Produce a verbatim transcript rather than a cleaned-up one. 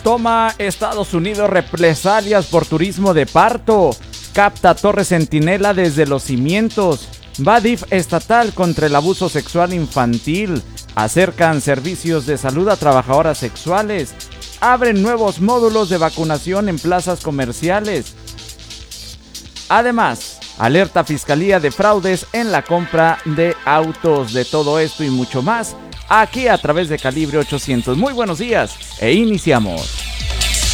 Toma Estados Unidos represalias por turismo de parto. Capta Torre Centinela desde los cimientos. Va D I F estatal contra el abuso sexual infantil. Acercan servicios de salud a trabajadoras sexuales. Abren nuevos módulos de vacunación en plazas comerciales. Además, alerta Fiscalía de fraudes en la compra de autos. De todo esto y mucho más, aquí a través de Calibre ochocientos. Muy buenos días e iniciamos.